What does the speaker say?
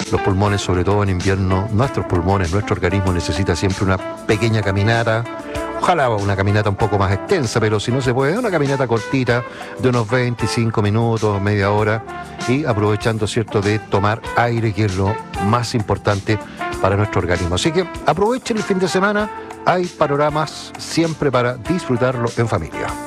Los pulmones, sobre todo en invierno, nuestros pulmones, nuestro organismo necesita siempre una pequeña caminata. Ojalá una caminata un poco más extensa, pero si no se puede, una caminata cortita de unos 25 minutos, media hora, y aprovechando, ¿cierto?, de tomar aire, que es lo más importante para nuestro organismo. Así que aprovechen el fin de semana, hay panoramas siempre para disfrutarlo en familia.